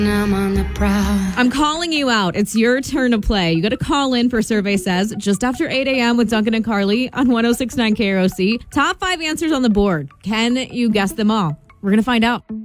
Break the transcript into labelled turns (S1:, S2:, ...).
S1: I'm on the prowl.
S2: I'm calling you out. It's your turn to play. You got to call in for Survey Says just after 8 a.m. with Duncan and Carly on 106.9 KROC. Top 5 answers on the board. Can you guess them all? We're going to find out.